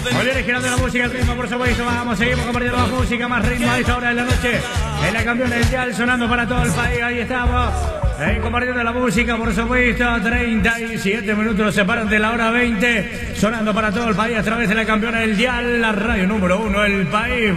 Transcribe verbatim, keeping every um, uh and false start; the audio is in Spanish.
Muy bien, girando la música, el ritmo, por supuesto. Vamos, seguimos compartiendo más música, más ritmo a esta hora de la noche. En la campeona del dial, sonando para todo el país. Ahí estamos. Eh, compartiendo la música, por supuesto. treinta y siete minutos nos separan de la hora veinte. Sonando para todo el país a través de la campeona del dial, la radio número uno del país.